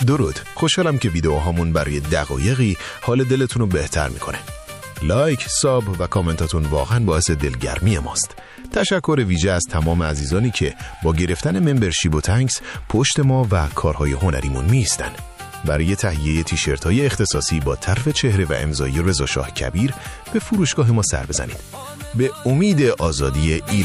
درود، خوشحالم که ویدیوهامون برای دقایقی حال دلتون رو بهتر میکنه. لایک، ساب و کامنتاتون واقعا باعث دلگرمی ماست. تشکر ویژه از تمام عزیزانی که با گرفتن ممبرشیپ و تانکس پشت ما و کارهای هنریمون میستن. برای تهیه تیشرت‌های اختصاصی با طرف چهره و امضای رضا شاه کبیر به فروشگاه ما سر بزنید. به امید آزادی ایران.